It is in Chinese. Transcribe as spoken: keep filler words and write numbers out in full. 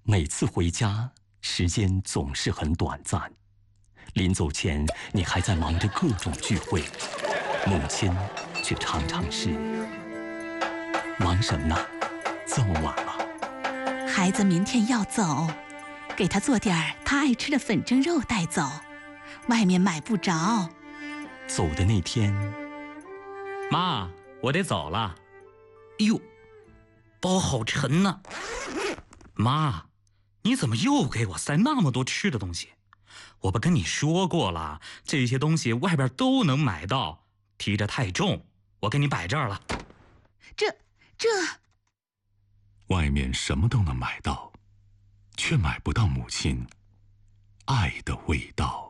每次回家，时间总是很短暂。临走前，你还在忙着各种聚会，母亲却常常是忙什么呢？这么晚了。 孩子明天要走，给他做点他爱吃的粉蒸肉带走，外面买不着。 走的那天， 妈，我得走了。哎呦，包好沉呐！妈，你怎么又给我塞那么多吃的东西？我不跟你说过了，这些东西外边都能买到，提着太重，我给你摆这儿了。 这这， 外面什么都能买到，却买不到母亲爱的味道。